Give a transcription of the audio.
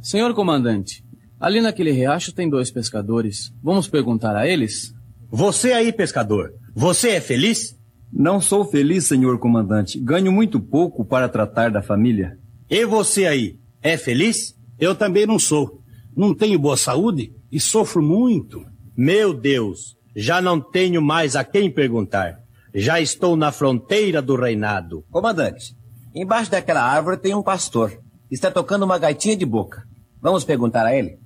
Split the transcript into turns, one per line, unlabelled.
Senhor comandante, ali naquele riacho tem 2 pescadores. Vamos perguntar a eles?
Você aí, pescador, você é feliz?
Não sou feliz, senhor comandante. Ganho muito pouco para tratar da família.
E você aí, é feliz?
Eu também não sou. Não tenho boa saúde e sofro muito.
Meu Deus, já não tenho mais a quem perguntar. Já estou na fronteira do reinado.
Comandante, embaixo daquela árvore tem um pastor. Está tocando uma gaitinha de boca. Vamos perguntar a ele?